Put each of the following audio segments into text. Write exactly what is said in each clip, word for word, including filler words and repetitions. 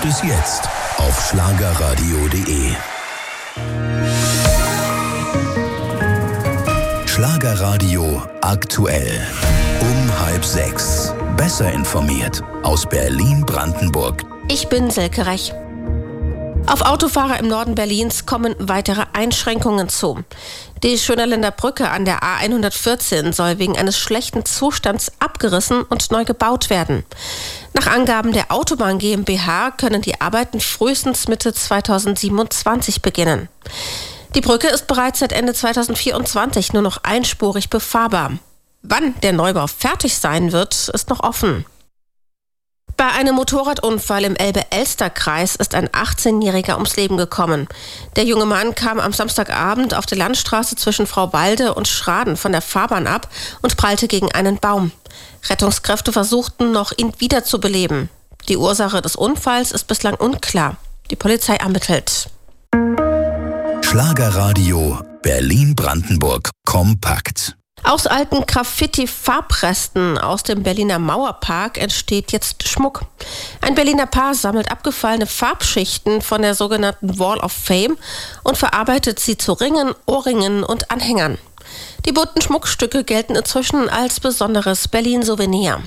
es jetzt auf schlagerradio punkt de. Schlagerradio aktuell. Um halb sechs. Besser informiert aus Berlin-Brandenburg. Ich bin Silke Rech. Auf Autofahrer im Norden Berlins kommen weitere Einschränkungen zu. Die Schönerländer Brücke an der A hundertvierzehn soll wegen eines schlechten Zustands abgerissen und neu gebaut werden. Nach Angaben der Autobahn GmbH können die Arbeiten frühestens Mitte zweitausendsiebenundzwanzig beginnen. Die Brücke ist bereits seit Ende zweitausendvierundzwanzig nur noch einspurig befahrbar. Wann der Neubau fertig sein wird, ist noch offen. Bei einem Motorradunfall im Elbe-Elster-Kreis ist ein achtzehnjähriger ums Leben gekommen. Der junge Mann kam am Samstagabend auf der Landstraße zwischen Frauwalde und Schraden von der Fahrbahn ab und prallte gegen einen Baum. Rettungskräfte versuchten noch, ihn wiederzubeleben. Die Ursache des Unfalls ist bislang unklar. Die Polizei ermittelt. Schlagerradio Berlin-Brandenburg kompakt. Aus alten Graffiti-Farbresten aus dem Berliner Mauerpark entsteht jetzt Schmuck. Ein Berliner Paar sammelt abgefallene Farbschichten von der sogenannten Wall of Fame und verarbeitet sie zu Ringen, Ohrringen und Anhängern. Die bunten Schmuckstücke gelten inzwischen als besonderes Berlin-Souvenir.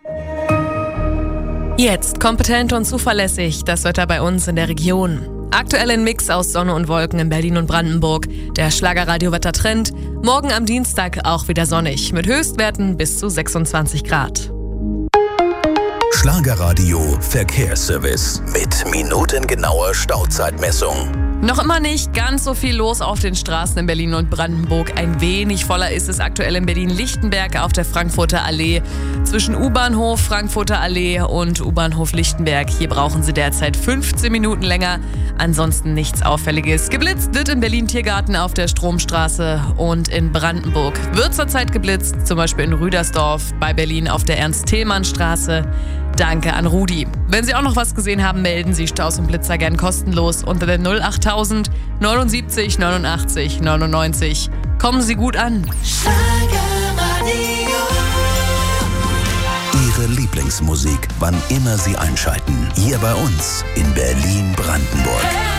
Jetzt kompetent und zuverlässig das Wetter bei uns in der Region. Aktuell ein Mix aus Sonne und Wolken in Berlin und Brandenburg. Der Schlagerradio-Wettertrend. Morgen am Dienstag auch wieder sonnig mit Höchstwerten bis zu sechsundzwanzig Grad. Schlagerradio Verkehrsservice mit minutengenauer Stauzeitmessung. Noch immer nicht ganz so viel los auf den Straßen in Berlin und Brandenburg. Ein wenig voller ist es aktuell in Berlin-Lichtenberg auf der Frankfurter Allee. Zwischen U-Bahnhof Frankfurter Allee und U-Bahnhof Lichtenberg. Hier brauchen Sie derzeit fünfzehn Minuten länger. Ansonsten nichts Auffälliges. Geblitzt wird in Berlin-Tiergarten auf der Stromstraße und in Brandenburg wird zurzeit geblitzt, zum Beispiel in Rüdersdorf, bei Berlin auf der Ernst-Thälmann-Straße. Danke an Rudi. Wenn Sie auch noch was gesehen haben, melden Sie Staus und Blitzer gern kostenlos unter der null achttausend neunundsiebzig neunundachtzig neunundneunzig. Kommen Sie gut an. Ihre Lieblingsmusik, wann immer Sie einschalten. Hier bei uns in Berlin-Brandenburg.